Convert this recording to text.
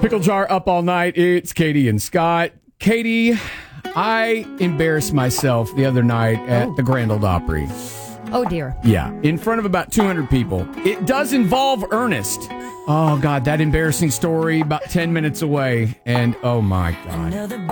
Pickle Jar up all night. It's Katie and Scott. Katie, I embarrassed myself the other night at the Grand Ole Opry. Oh, dear. Yeah, in front of about 200 people. It does involve Ernest. Oh, God, that embarrassing story about 10 minutes away. And, oh, my God.